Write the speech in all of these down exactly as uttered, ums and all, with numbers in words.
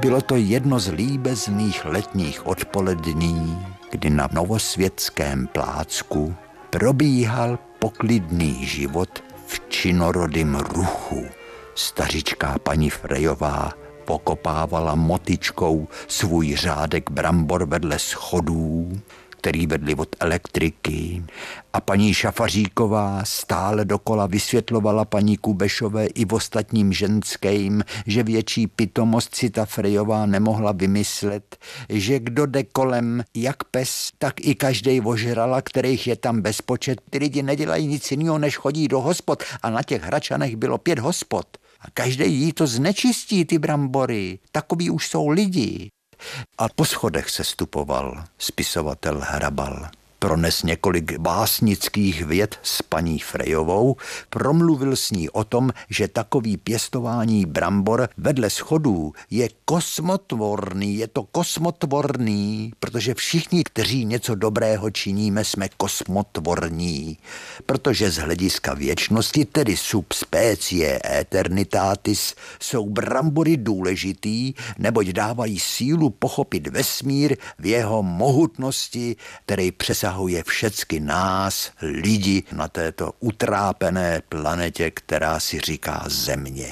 Bylo to jedno z líbezných letních odpolední, kdy na Novosvětském plácku probíhal poklidný život v činorodým ruchu. Stařičká paní Frejová pokopávala motyčkou svůj řádek brambor vedle schodů, který vedli od elektriky, a paní Šafaříková stále dokola vysvětlovala paní Kubešové i v ostatním ženským, že větší pitomost si ta Frejová nemohla vymyslet, že kdo jde kolem jak pes, tak i každej ožrala, kterých je tam bezpočet. Ty lidi nedělají nic jiného, než chodí do hospod, a na těch Hračanech bylo pět hospod. A každej jí to znečistí, ty brambory. Takový už jsou lidi. A po schodech se stupoval spisovatel Hrabal. Prones několik básnických vět s paní Frejovou, promluvil s ní o tom, že takový pěstování brambor vedle schodů je kosmotvorný, je to kosmotvorný, protože všichni, kteří něco dobrého činíme, jsme kosmotvorní, protože z hlediska věčnosti, tedy subspecie eternitatis, jsou brambory důležitý, neboť dávají sílu pochopit vesmír v jeho mohutnosti, který přesahuje všecky nás, lidi, na této utrápené planetě, která si říká Země.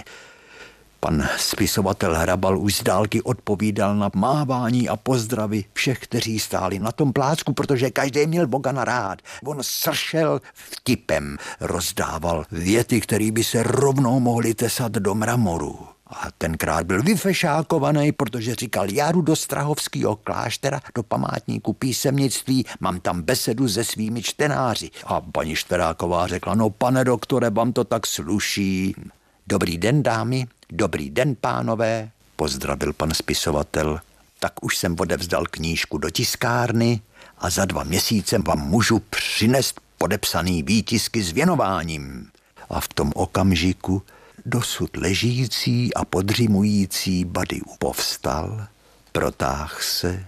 Pan spisovatel Hrabal už z dálky odpovídal na mávání a pozdravy všech, kteří stáli na tom plácku, protože každý měl Bogana rád. On sršel vtipem, rozdával věty, které by se rovnou mohly tesat do mramoru. A tenkrát byl vyfešákovaný, protože říkal, já jdu do Strahovského kláštera, do památníku písemnictví, mám tam besedu se svými čtenáři. A paní Štveráková řekla, no pane doktore, vám to tak sluší. Dobrý den, dámy, dobrý den, pánové, pozdravil pan spisovatel. Tak už jsem odevzdal knížku do tiskárny a za dva měsíce vám můžu přinést podepsaný výtisky s věnováním. A v tom okamžiku dosud ležící a podřimující Bady povstal, protáhl se,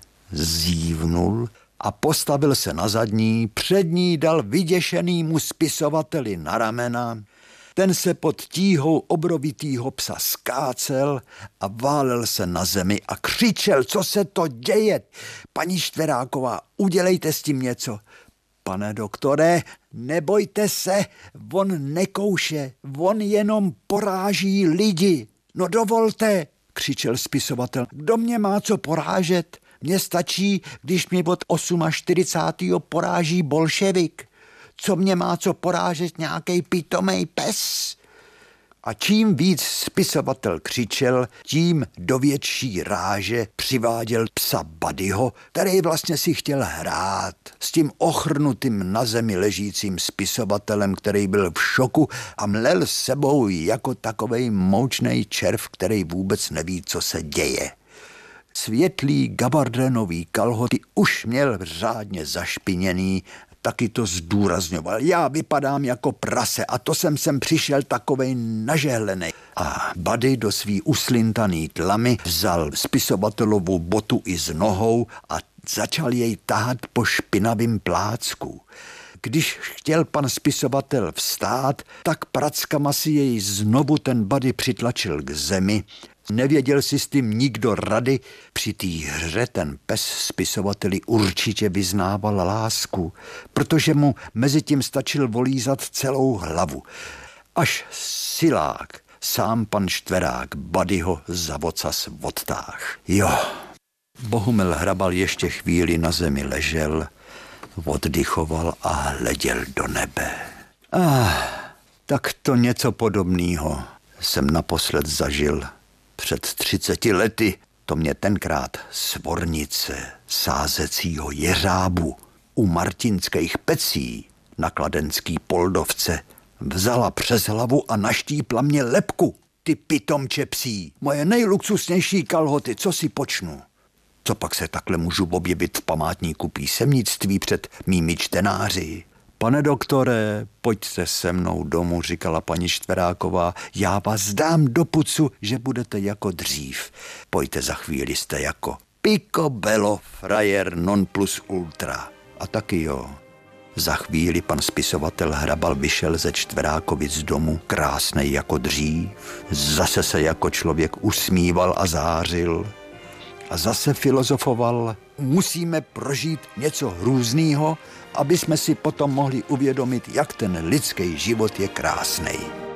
zívnul a postavil se na zadní, přední dal vyděšenýmu spisovateli na ramena. Ten se pod tíhou obrovitýho psa skácel a válel se na zemi a křičel, co se to děje. Paní Štveráková, udělejte s tím něco. Pane doktore, nebojte se, on nekouše, on jenom poráží lidi. No dovolte, křičel spisovatel, kdo mě má co porážet? Mně stačí, když mě od čtyřicátého osmého poráží bolševik. Co mě má co porážet nějakej pitomej pes? A čím víc spisovatel křičel, tím do větší ráže přiváděl psa Badyho, který vlastně si chtěl hrát s tím ochrnutým na zemi ležícím spisovatelem, který byl v šoku a mlel s sebou jako takovej moučnej červ, který vůbec neví, co se děje. Světlý gabardenový kalhoty už měl řádně zašpiněný, taky to zdůrazňoval. Já vypadám jako prase a to jsem sem přišel takovej nažehlenej. A Bady do svý uslintaný tlamy vzal spisovatelovu botu i s nohou a začal jej tahat po špinavým plácku. Když chtěl pan spisovatel vstát, tak prackama si jej znovu ten Bady přitlačil k zemi. Nevěděl si s tím nikdo rady, při té hře ten pes spisovateli určitě vyznával lásku, protože mu mezi tím stačil volízat celou hlavu. Až silák, sám pan Štverák, Badyho za vocas odtáh. Jo, Bohumil Hrabal ještě chvíli na zemi ležel, oddychoval a hleděl do nebe. Ah, tak to něco podobného jsem naposled zažil. Před třiceti lety to mě tenkrát svornice sázecího jeřábu u Martinských pecí na kladenský Poldovce vzala přes hlavu a naštípla mě lebku. Ty pitomče psí, moje nejluxusnější kalhoty, co si počnu? Co pak se takhle můžu objevit v památníku písemnictví před mými čtenáři? Pane doktore, pojďte se mnou domů, říkala paní Štveráková, já vás dám do pucu, že budete jako dřív. Pojďte, za chvíli jste jako picobello, frajer non plus ultra. A taky jo. Za chvíli pan spisovatel Hrabal vyšel ze Štverákovic z domu, krásnej jako dřív. Zase se jako člověk usmíval a zářil. A zase filozofoval, musíme prožít něco hrůznýho, aby jsme si potom mohli uvědomit, jak ten lidský život je krásnej.